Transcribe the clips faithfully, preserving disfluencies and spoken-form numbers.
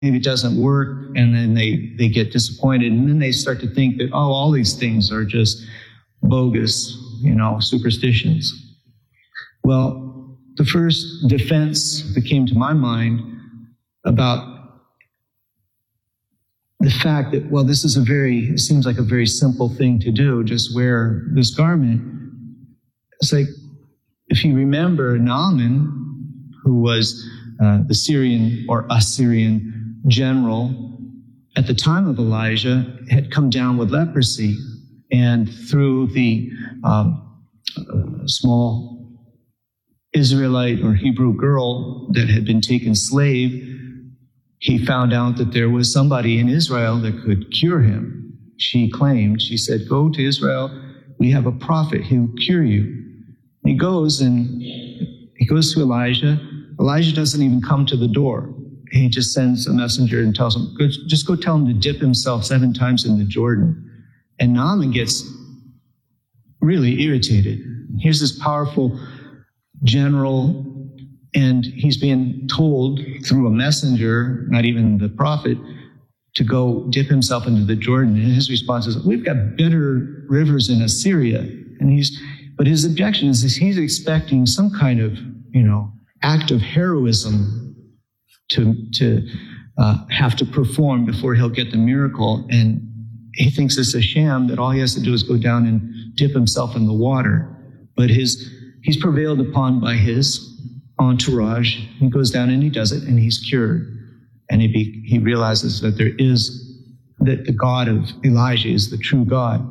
maybe it doesn't work, and then they, they get disappointed, and then they start to think that, oh, all these things are just bogus, you know, superstitions. Well, the first defense that came to my mind about the fact that, well, this is a very, it seems like a very simple thing to do, just wear this garment. It's like, if you remember Naaman, who was uh, the Syrian or Assyrian general at the time of Elijah, had come down with leprosy, and through the um, uh, small Israelite or Hebrew girl that had been taken slave, he found out that there was somebody in Israel that could cure him. She claimed, she said, go to Israel, we have a prophet, he'll cure you. He goes and he goes to Elijah. Elijah doesn't even come to the door. He just sends a messenger and tells him, go, just go tell him to dip himself seven times in the Jordan. And Naaman gets really irritated. Here's this powerful general, and he's being told through a messenger, not even the prophet, to go dip himself into the Jordan. And his response is, we've got better rivers in Assyria. And he's, but his objection is this, he's expecting some kind of, you know, act of heroism to to uh, have to perform before he'll get the miracle. And he thinks it's a sham, that all he has to do is go down and dip himself in the water. But his he's prevailed upon by his entourage. He goes down and he does it, and he's cured. And he be, he realizes that there is, that the God of Elijah is the true God.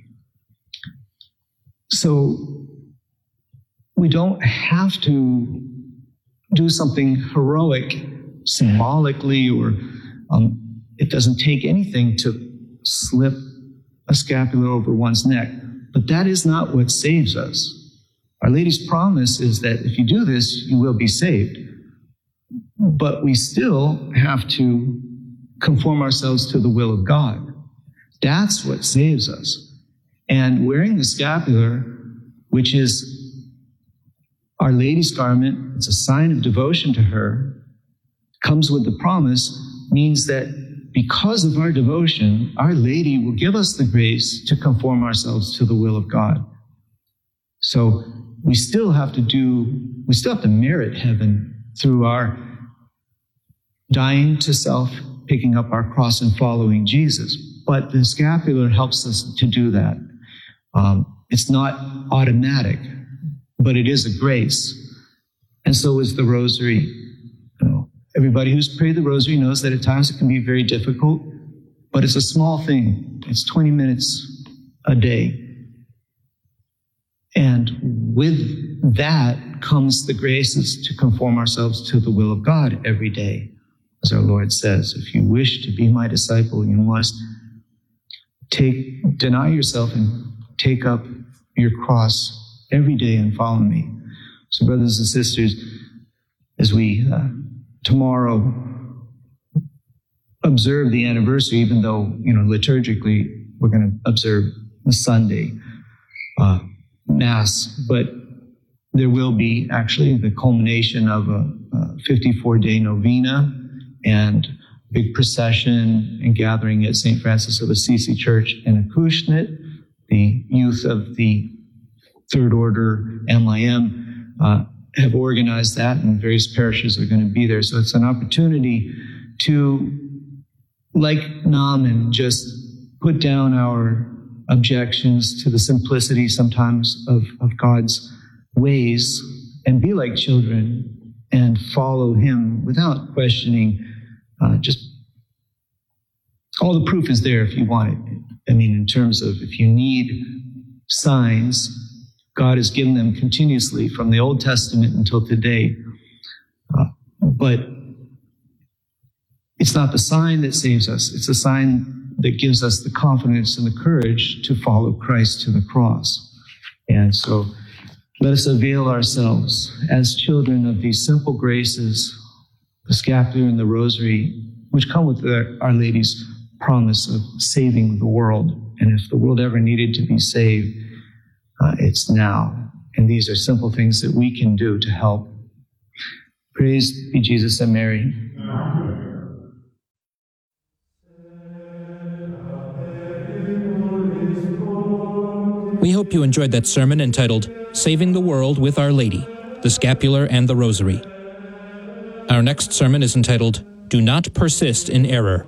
So we don't have to do something heroic symbolically, or um, it doesn't take anything to slip a scapular over one's neck. But that is not what saves us. Our Lady's promise is that if you do this, you will be saved. But we still have to conform ourselves to the will of God. That's what saves us. And wearing the scapular, which is Our Lady's garment, it's a sign of devotion to her, comes with the promise, means that because of our devotion, Our Lady will give us the grace to conform ourselves to the will of God. So we still have to do, we still have to merit heaven through our dying to self, picking up our cross and following Jesus. But the scapular helps us to do that. Um, it's not automatic, but it is a grace. And so is the rosary. You know, everybody who's prayed the rosary knows that at times it can be very difficult, but it's a small thing. It's twenty minutes a day. And with that comes the graces to conform ourselves to the will of God every day. As our Lord says, if you wish to be my disciple, you must take, deny yourself and take up your cross every day and follow me. So brothers and sisters, as we uh, tomorrow observe the anniversary, even though, you know, liturgically we're going to observe the Sunday uh, Mass, but there will be actually the culmination of a fifty-four day novena and big procession and gathering at Saint Francis of Assisi Church in Acushnet. The youth of the Third Order M I M uh, have organized that, and various parishes are going to be there. So it's an opportunity to, like Naaman, just put down our objections to the simplicity sometimes of, of God's ways and be like children and follow him without questioning. Uh, just all the proof is there if you want it. I mean, in terms of if you need signs, God has given them continuously from the Old Testament until today. Uh, but it's not the sign that saves us. It's the sign that gives us the confidence and the courage to follow Christ to the cross. And so let us avail ourselves as children of these simple graces, the scapular and the rosary, which come with the, Our Lady's promise of saving the world. And if the world ever needed to be saved, uh, it's now. And these are simple things that we can do to help. Praise be Jesus and Mary. hope you enjoyed that sermon entitled Saving the World with Our Lady, the Scapular and the Rosary. Our next sermon is entitled, Do Not Persist in Error.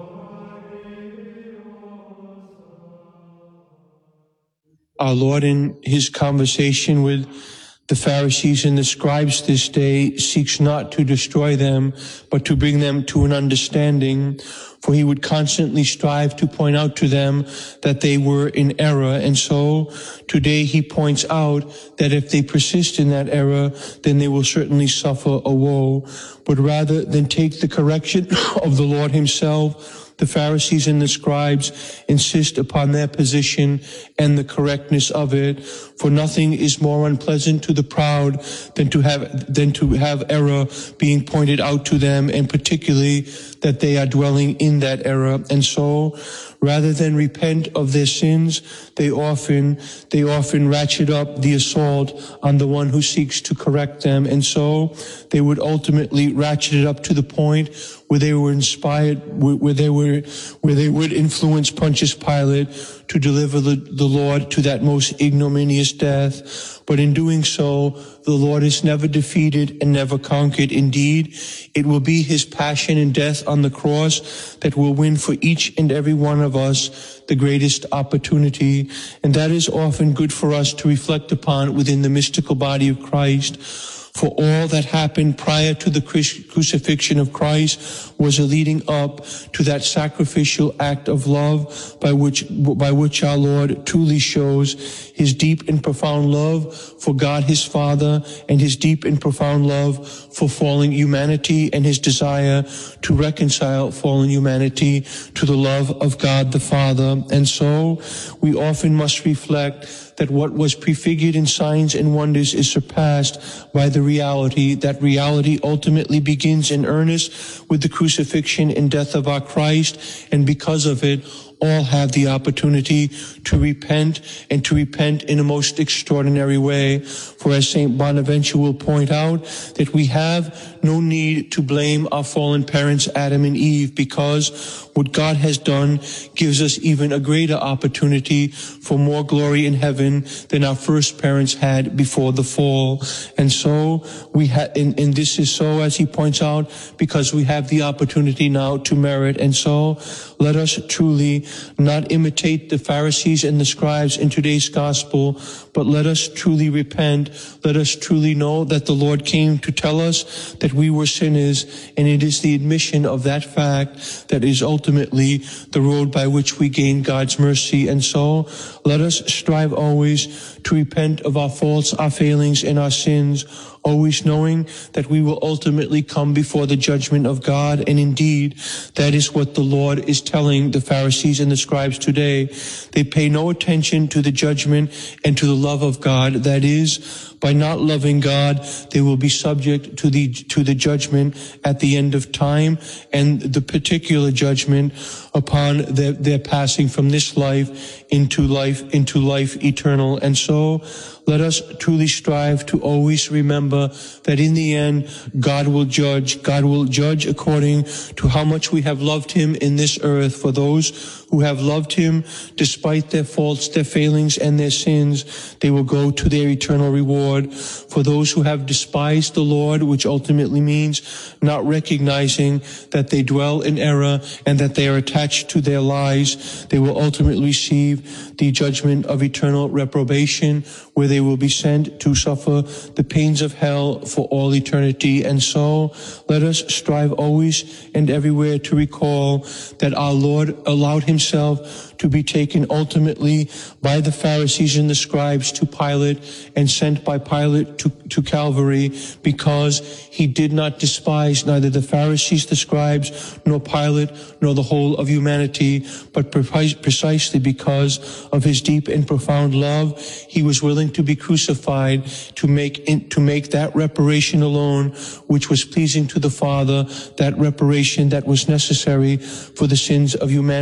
Our Lord, in his conversation with the Pharisees and the scribes this day, seeks not to destroy them, but to bring them to an understanding, for he would constantly strive to point out to them that they were in error. And so today he points out that if they persist in that error, then they will certainly suffer a woe. But rather than take the correction of the Lord himself, the Pharisees and the scribes insist upon their position and the correctness of it, for nothing is more unpleasant to the proud than to have than to have error being pointed out to them, and particularly that they are dwelling in that error. And so, rather than repent of their sins, they often they often ratchet up the assault on the one who seeks to correct them. And so they would ultimately ratchet it up to the point where they were inspired, where they were, where they would influence Pontius Pilate to deliver the, the Lord to that most ignominious death. But in doing so, the Lord is never defeated and never conquered. Indeed, it will be his passion and death on the cross that will win for each and every one of us the greatest opportunity. And that is often good for us to reflect upon within the mystical body of Christ. For all that happened prior to the crucifixion of Christ was a leading up to that sacrificial act of love by which, by which our Lord truly shows his deep and profound love for God his Father, and his deep and profound love for fallen humanity, and his desire to reconcile fallen humanity to the love of God the Father. And so we often must reflect that what was prefigured in signs and wonders is surpassed by the reality. That reality ultimately begins in earnest with the crucifixion and death of our Christ, and because of it, all have the opportunity to repent, and to repent in a most extraordinary way. For as Saint Bonaventure will point out, that we have no need to blame our fallen parents, Adam and Eve, because what God has done gives us even a greater opportunity for more glory in heaven than our first parents had before the fall. And so we have, and, and this is so, as he points out, because we have the opportunity now to merit. And so let us truly not imitate the Pharisees and the scribes in today's gospel, but let us truly repent. Let us truly know that the Lord came to tell us that we were sinners, and it is the admission of that fact that is ultimately the road by which we gain God's mercy. And so let us strive always to repent of our faults, our failings, and our sins, always knowing that we will ultimately come before the judgment of God. And indeed, that is what the Lord is telling the Pharisees and the scribes today. They pay no attention to the judgment and to the love of God. That is, by not loving God, they will be subject to the to the judgment at the end of time, and the particular judgment upon their, their passing from this life into life into life eternal. And so let us truly strive to always remember that in the end, God will judge. God will judge according to how much we have loved him in this earth. For those who have loved him despite their faults, their failings, and their sins, they will go to their eternal reward. For those who have despised the Lord, which ultimately means not recognizing that they dwell in error and that they are attached to their lies, they will ultimately receive the judgment of eternal reprobation, where they will be sent to suffer the pains of hell for all eternity. And so let us strive always and everywhere to recall that our Lord allowed himself to be taken ultimately by the Pharisees and the scribes to Pilate, and sent by Pilate to, to Calvary, because he did not despise neither the Pharisees, the scribes, nor Pilate, nor the whole of humanity, but precisely because of his deep and profound love, he was willing to be crucified to make in, to make that reparation alone which was pleasing to the Father, that reparation that was necessary for the sins of humanity. And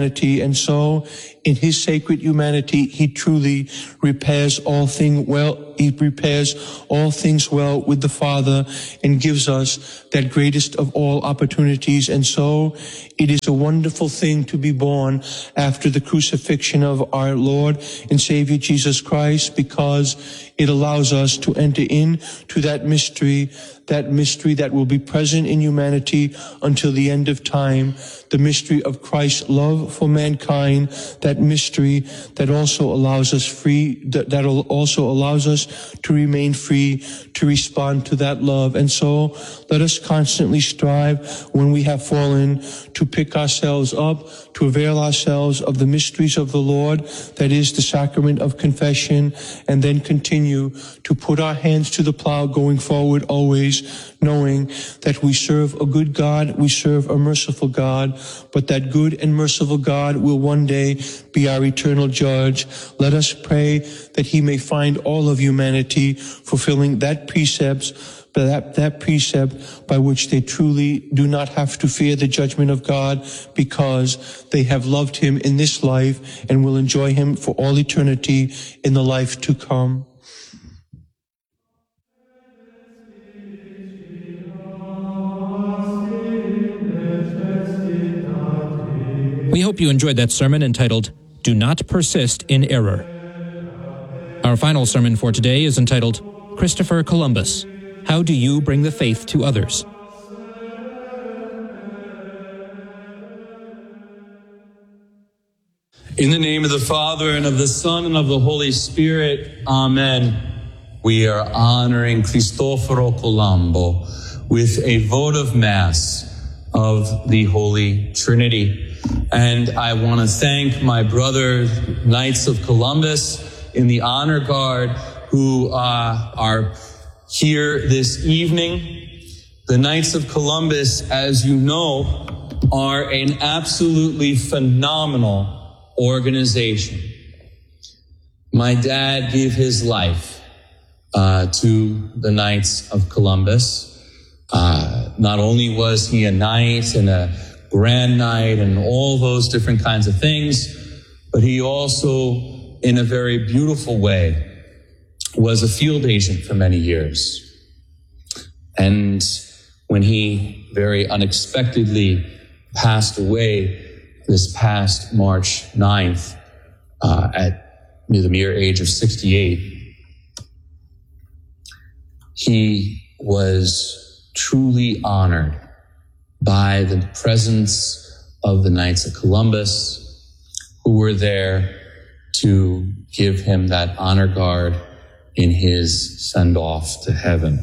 and so in his sacred humanity, he truly repairs all things well. He repairs all things well with the Father and gives us that greatest of all opportunities. And so it is a wonderful thing to be born after the crucifixion of our Lord and Savior Jesus Christ, because it allows us to enter into that mystery, that mystery that will be present in humanity until the end of time, the mystery of Christ's love for mankind, that mystery that also allows us free, that, that also allows us to remain free, to respond to that love. And so let us constantly strive when we have fallen to pick ourselves up, to avail ourselves of the mysteries of the Lord, that is the sacrament of confession, and then continue to put our hands to the plow going forward always, knowing that we serve a good God, we serve a merciful God, but that good and merciful God will one day be our eternal judge. Let us pray that he may find all of humanity fulfilling that precepts, that, that precept by which they truly do not have to fear the judgment of God, because they have loved him in this life and will enjoy him for all eternity in the life to come. We hope you enjoyed that sermon entitled, Do Not Persist in Error. Our final sermon for today is entitled, Christopher Columbus, How Do You Bring the Faith to Others? In the name of the Father, and of the Son, and of the Holy Spirit, Amen. We are honoring Cristoforo Colombo with a vote of Mass of the Holy Trinity. And I want to thank my brother, Knights of Columbus, in the Honor Guard, who uh, are here this evening. The Knights of Columbus, as you know, are an absolutely phenomenal organization. My dad gave his life uh, to the Knights of Columbus. Uh, not only was he a knight and a grand knight and all those different kinds of things, but he also, in a very beautiful way, was a field agent for many years. And when he very unexpectedly passed away this past March ninth, uh, at the mere age of sixty-eight, he was truly honored by the presence of the Knights of Columbus, who were there to give him that honor guard in his send-off to heaven.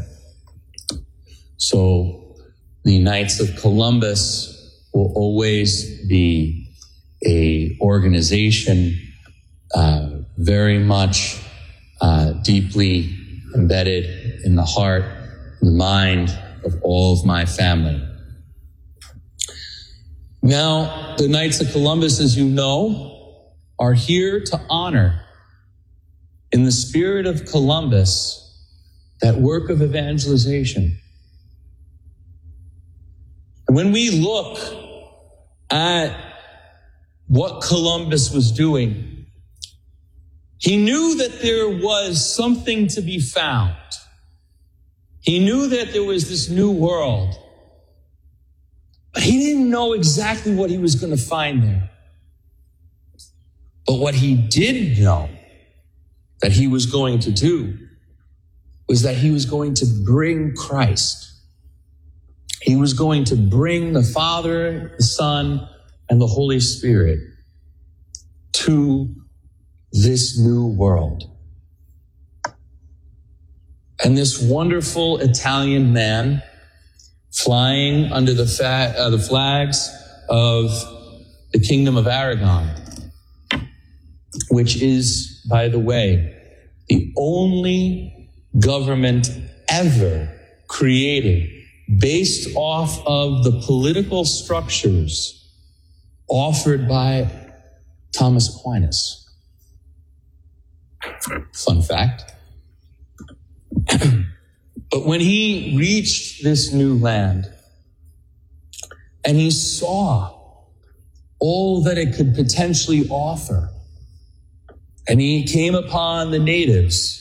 So the Knights of Columbus will always be a organization uh, very much uh, deeply embedded in the heart and the mind of all of my family. Now, the Knights of Columbus, as you know, are here to honor, in the spirit of Columbus, that work of evangelization. And when we look at what Columbus was doing, he knew that there was something to be found. He knew that there was this new world. But he didn't know exactly what he was going to find there. But what he did know that he was going to do was that he was going to bring Christ. He was going to bring the Father, the Son, and the Holy Spirit to this new world. And this wonderful Italian man, flying under the, fa- uh, the flags of the Kingdom of Aragon, which is, by the way, the only government ever created based off of the political structures offered by Thomas Aquinas. Fun fact. But when he reached this new land and he saw all that it could potentially offer. And he came upon the natives.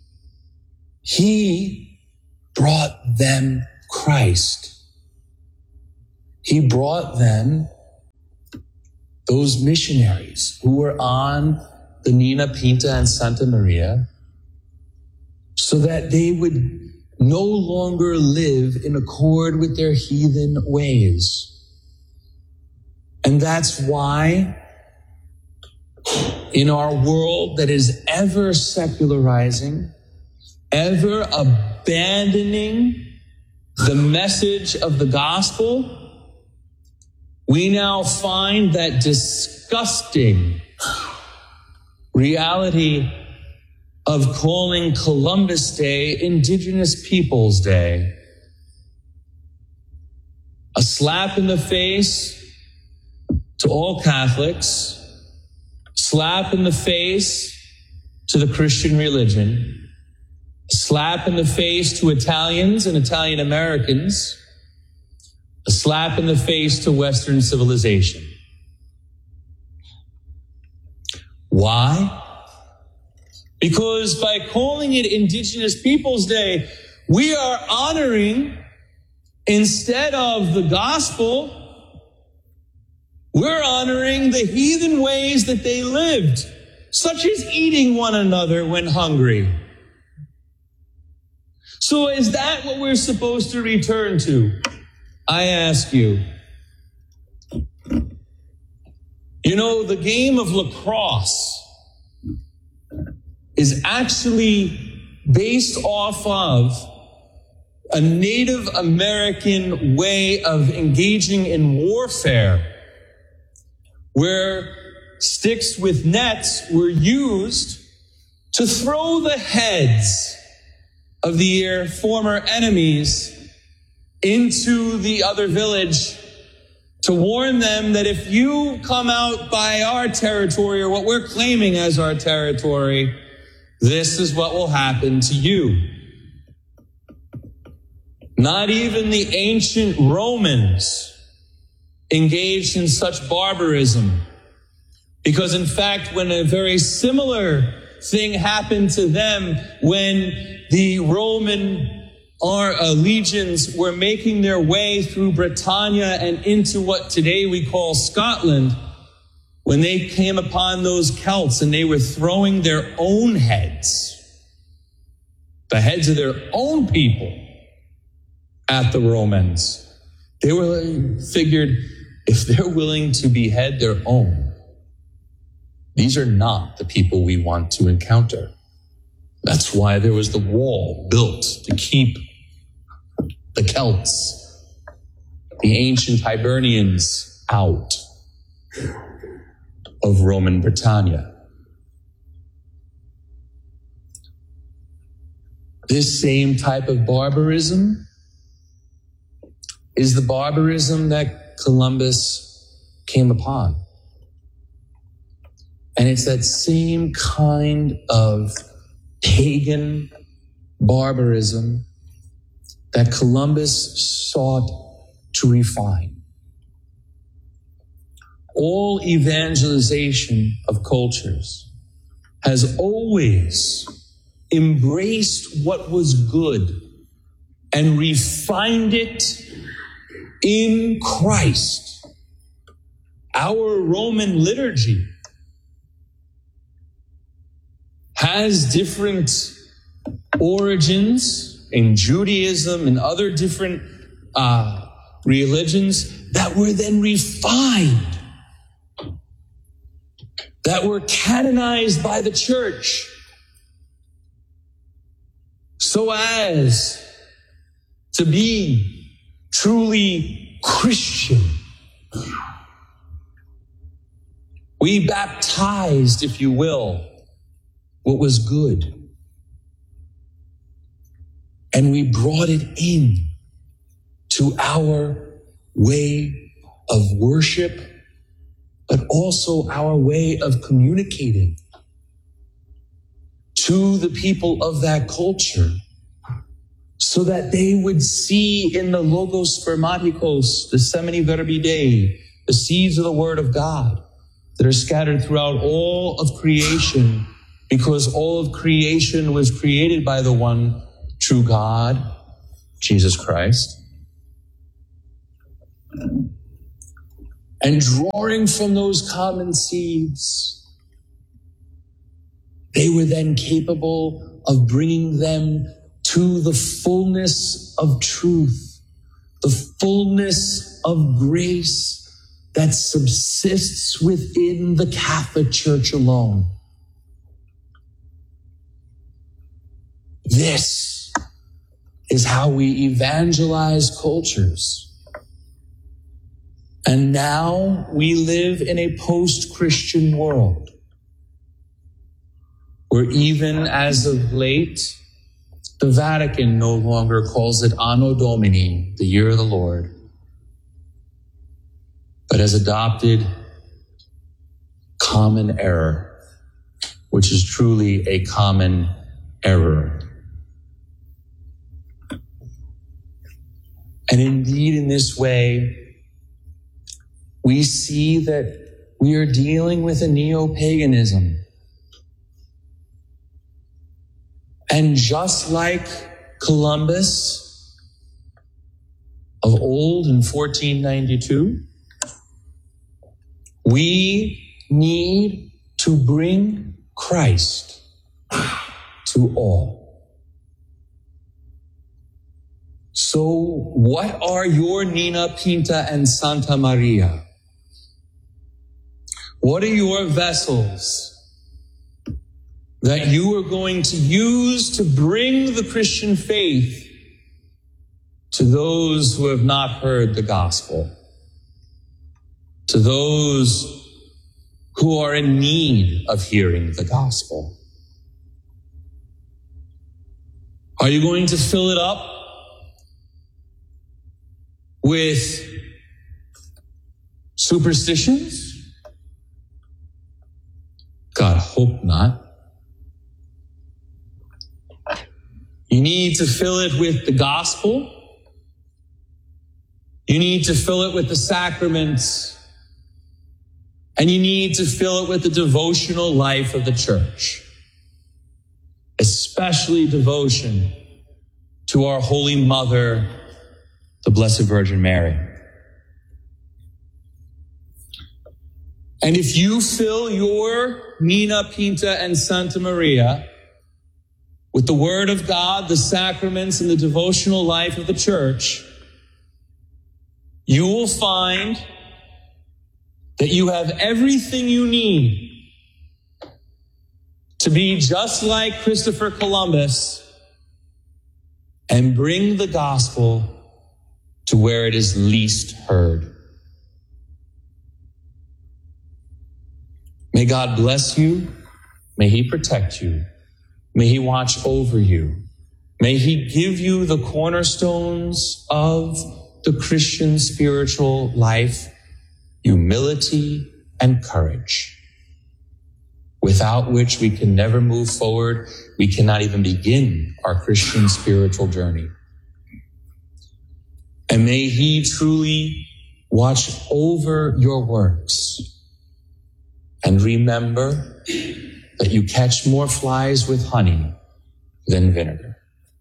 He brought them Christ. He brought them those missionaries who were on the Nina Pinta and Santa Maria, so that they would no longer live in accord with their heathen ways. And that's why in our world that is ever secularizing, ever abandoning the message of the gospel, we now find that disgusting reality of calling Columbus Day Indigenous Peoples Day. A slap in the face to all Catholics, slap in the face to the Christian religion, slap in the face to Italians and Italian Americans, a slap in the face to Western civilization. Why? Because by calling it Indigenous Peoples Day, we are honoring, instead of the gospel, we're honoring the heathen ways that they lived, such as eating one another when hungry. So is that what we're supposed to return to? I ask you. You know, the game of lacrosse is actually based off of a Native American way of engaging in warfare, where sticks with nets were used to throw the heads of their former enemies into the other village to warn them that if you come out by our territory or what we're claiming as our territory, this is what will happen to you. Not even the ancient Romans engaged in such barbarism, because in fact, when a very similar thing happened to them, when the Roman our uh, legions were making their way through Britannia and into what today we call Scotland, when they came upon those Celts and they were throwing their own heads, the heads of their own people, at the Romans, they were figured, if they're willing to behead their own, these are not the people we want to encounter. That's why there was the wall built to keep the Celts, the ancient Hibernians, out of Roman Britannia. This same type of barbarism is the barbarism that Columbus came upon. And it's that same kind of pagan barbarism that Columbus sought to refine. All evangelization of cultures has always embraced what was good and refined it in Christ. Our Roman liturgy has different origins in Judaism and other different uh, religions that were then refined, that were canonized by the church, so as to be truly Christian. We baptized, if you will, what was good. And we brought it in to our way of worship, but also our way of communicating to the people of that culture, so that they would see in the Logos Spermaticos, the Semini Verbi Dei, the seeds of the Word of God that are scattered throughout all of creation, because all of creation was created by the one true God, Jesus Christ. And drawing from those common seeds, they were then capable of bringing them to the fullness of truth, the fullness of grace that subsists within the Catholic Church alone. This is how we evangelize cultures. And now we live in a post-Christian world where even as of late, the Vatican no longer calls it Anno Domini, the year of the Lord, but has adopted common error, which is truly a common error. And indeed, in this way, we see that we are dealing with a neo-paganism. And just like Columbus of old in fourteen ninety-two, we need to bring Christ to all. So what are your Nina, Pinta, and Santa Maria? What are your vessels that you are going to use to bring the Christian faith to those who have not heard the gospel, to those who are in need of hearing the gospel? Are you going to fill it up with superstitions? God, hope not. You need to fill it with the gospel. You need to fill it with the sacraments. And you need to fill it with the devotional life of the church, especially devotion to our Holy Mother, the Blessed Virgin Mary. And if you fill your Nina, Pinta, and Santa Maria with the Word of God, the sacraments, and the devotional life of the church, you will find that you have everything you need to be just like Christopher Columbus and bring the gospel to where it is least heard. May God bless you. May He protect you. May He watch over you. May He give you the cornerstones of the Christian spiritual life, humility and courage, without which we can never move forward. We cannot even begin our Christian spiritual journey. And may He truly watch over your works. And remember that you catch more flies with honey than vinegar.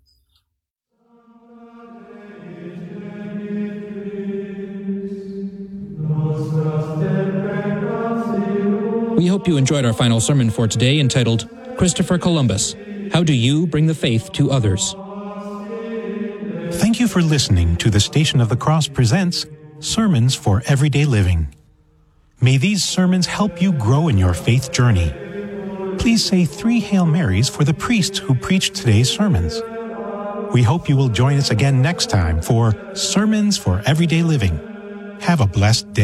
We hope you enjoyed our final sermon for today, entitled Christopher Columbus, How Do You Bring the Faith to Others? Thank you for listening to the Station of the Cross presents Sermons for Everyday Living. May these sermons help you grow in your faith journey. Please say three Hail Marys for the priest who preached today's sermons. We hope you will join us again next time for Sermons for Everyday Living. Have a blessed day.